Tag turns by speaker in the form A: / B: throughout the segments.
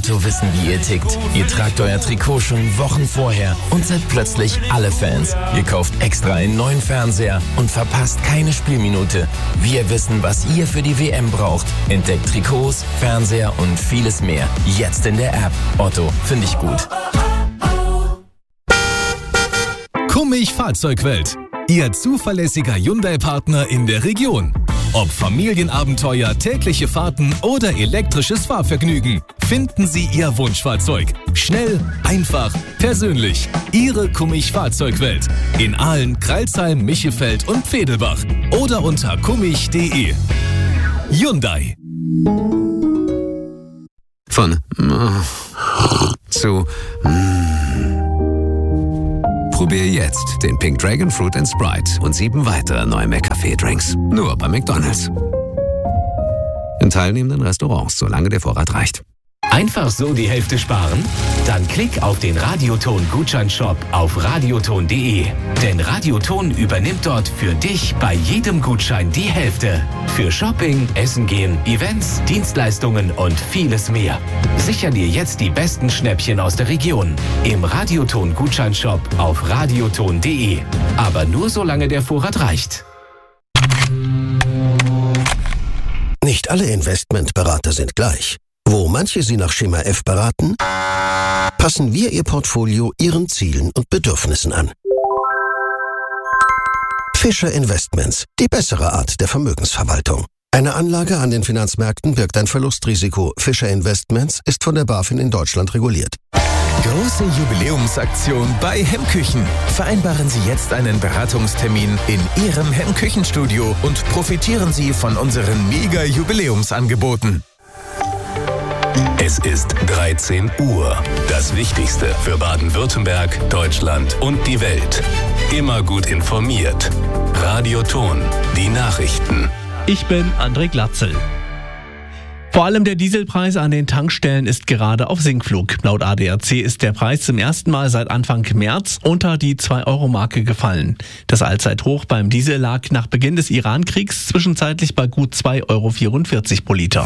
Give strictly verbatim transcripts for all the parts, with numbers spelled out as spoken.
A: Otto wissen, wie ihr tickt. Ihr tragt euer Trikot schon Wochen vorher und seid plötzlich alle Fans. Ihr kauft extra einen neuen Fernseher und verpasst keine Spielminute. Wir wissen, was ihr für die W M braucht. Entdeckt Trikots, Fernseher und vieles mehr. Jetzt in der App. Otto, finde ich gut.
B: Kummig Fahrzeugwelt. Ihr zuverlässiger Hyundai-Partner in der Region. Ob Familienabenteuer, tägliche Fahrten oder elektrisches Fahrvergnügen, finden Sie Ihr Wunschfahrzeug. Schnell, einfach, persönlich. Ihre Kummig Fahrzeugwelt. In Aalen, Crailsheim, Michelfeld und Pfedelbach. Oder unter kummig punkt de. Hyundai.
C: Von zu Probier jetzt den Pink Dragon Fruit and Sprite und sieben weitere neue McCafé-Drinks. Nur bei McDonald's. In teilnehmenden Restaurants, solange der Vorrat reicht.
D: Einfach so die Hälfte sparen? Dann klick auf den Radioton-Gutscheinshop auf radioton punkt de. Denn Radioton übernimmt dort für dich bei jedem Gutschein die Hälfte. Für Shopping, Essen gehen, Events, Dienstleistungen und vieles mehr. Sicher dir jetzt die besten Schnäppchen aus der Region. Im Radioton-Gutscheinshop auf radioton punkt de. Aber nur solange der Vorrat reicht.
E: Nicht alle Investmentberater sind gleich. Wo manche Sie nach Schema F beraten, passen wir Ihr Portfolio Ihren Zielen und Bedürfnissen an. Fischer Investments, die bessere Art der Vermögensverwaltung. Eine Anlage an den Finanzmärkten birgt ein Verlustrisiko. Fischer Investments ist von der BaFin in Deutschland reguliert.
A: Große Jubiläumsaktion bei Hemmküchen. Vereinbaren Sie jetzt einen Beratungstermin in Ihrem Hemmküchenstudio und profitieren Sie von unseren Mega-Jubiläumsangeboten.
F: Es ist dreizehn Uhr. Das Wichtigste für Baden-Württemberg, Deutschland und die Welt. Immer gut informiert. Radioton, die Nachrichten.
G: Ich bin André Glatzel. Vor allem der Dieselpreis an den Tankstellen ist gerade auf Sinkflug. Laut A D A C ist der Preis zum ersten Mal seit Anfang März unter die zwei Euro Marke gefallen. Das Allzeithoch beim Diesel lag nach Beginn des Iran-Kriegs zwischenzeitlich bei gut zwei Euro vierundvierzig pro Liter.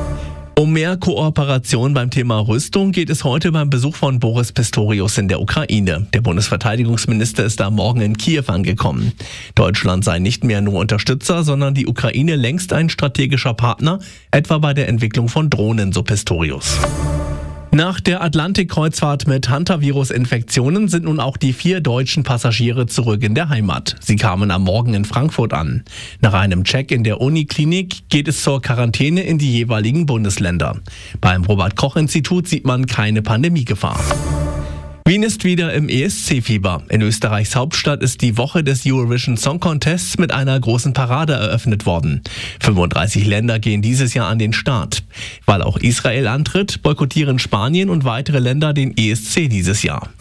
G: Um mehr Kooperation beim Thema Rüstung geht es heute beim Besuch von Boris Pistorius in der Ukraine. Der Bundesverteidigungsminister ist am Morgen in Kiew angekommen. Deutschland sei nicht mehr nur Unterstützer, sondern die Ukraine längst ein strategischer Partner, etwa bei der Entwicklung von Drohnen, so Pistorius. Nach der Atlantik-Kreuzfahrt mit Hantavirus-Infektionen sind nun auch die vier deutschen Passagiere zurück in der Heimat. Sie kamen am Morgen in Frankfurt an. Nach einem Check in der Uniklinik geht es zur Quarantäne in die jeweiligen Bundesländer. Beim Robert-Koch-Institut sieht man keine Pandemiegefahr. Wien ist wieder im E S C-Fieber. In Österreichs Hauptstadt ist die Woche des Eurovision Song Contests mit einer großen Parade eröffnet worden. fünfunddreißig Länder gehen dieses Jahr an den Start. Weil auch Israel antritt, boykottieren Spanien und weitere Länder den E S C dieses Jahr.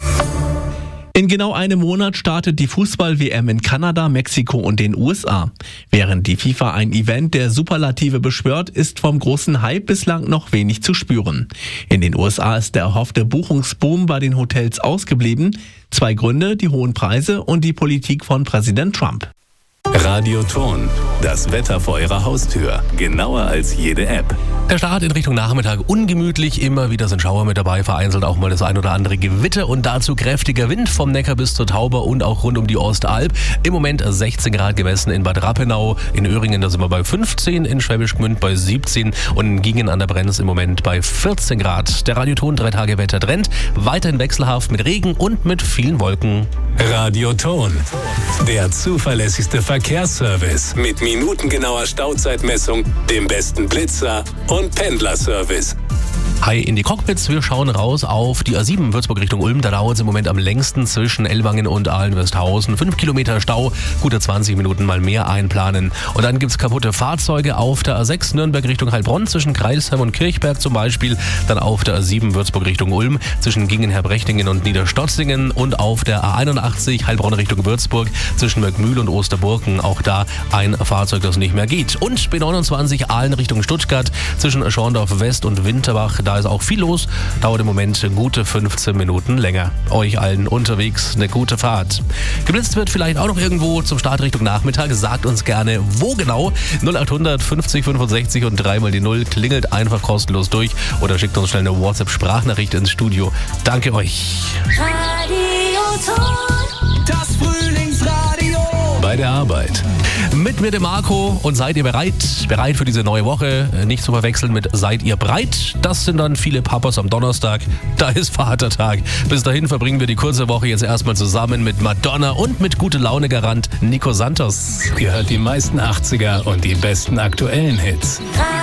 G: In genau einem Monat startet die Fußball-W M in Kanada, Mexiko und den U S A. Während die FIFA ein Event der Superlative beschwört, ist vom großen Hype bislang noch wenig zu spüren. In den U S A ist der erhoffte Buchungsboom bei den Hotels ausgeblieben. Zwei Gründe, die hohen Preise und die Politik von Präsident Trump.
F: Radioton, das Wetter vor Ihrer Haustür. Genauer als jede App.
D: Der Start in Richtung Nachmittag ungemütlich, immer wieder sind Schauer mit dabei, vereinzelt auch mal das ein oder andere Gewitter und dazu kräftiger Wind vom Neckar bis zur Tauber und auch rund um die Ostalb. Im Moment sechzehn Grad gemessen in Bad Rappenau, in Öhringen da sind wir bei fünfzehn, in Schwäbisch Gmünd bei siebzehn und in Gingen an der Brenz im Moment bei vierzehn Grad. Der Radioton drei Tage Wettertrend, weiterhin wechselhaft mit Regen und mit vielen Wolken.
F: Radioton, der zuverlässigste Verkehrsservice mit minutengenauer Stauzeitmessung, dem besten Blitzer und Pendlerservice.
D: Hi in die Cockpits, wir schauen raus auf die A sieben Würzburg Richtung Ulm. Da dauert es im Moment am längsten zwischen Ellwangen und Ahlen-Westhausen. Fünf Kilometer Stau, gute zwanzig Minuten mal mehr einplanen. Und dann gibt's kaputte Fahrzeuge auf der A sechs Nürnberg Richtung Heilbronn zwischen Crailsheim und Kirchberg zum Beispiel. Dann auf der A sieben Würzburg Richtung Ulm zwischen Gingen-Herbrechtingen und Niederstotzingen. Und auf der A einundachtzig Heilbronn Richtung Würzburg zwischen Möckmühl und Osterburken. Auch da ein Fahrzeug, das nicht mehr geht. Und B neunundzwanzig Aalen Richtung Stuttgart zwischen Schorndorf West und Winterbach. da ist auch viel los. Dauert im Moment gute fünfzehn Minuten länger. Euch allen unterwegs eine gute Fahrt. Geblitzt wird vielleicht auch noch irgendwo zum Start Richtung Nachmittag. Sagt uns gerne, wo genau. null acht hundert fünfzig fünfundsechzig und dreimal die Null. Klingelt einfach kostenlos durch oder schickt uns schnell eine WhatsApp-Sprachnachricht ins Studio. Danke euch.
F: Das Frühlingsradio. Bei der Arbeit.
D: Mit mir, dem Marco. Und seid ihr bereit? Bereit für diese neue Woche? Nicht zu verwechseln mit seid ihr breit? Das sind dann viele Papas am Donnerstag. Da ist Vatertag. Bis dahin verbringen wir die kurze Woche jetzt erstmal zusammen mit Madonna und mit gute Laune Garant Nico Santos.
F: Ihr hört die meisten achtziger und die besten aktuellen Hits.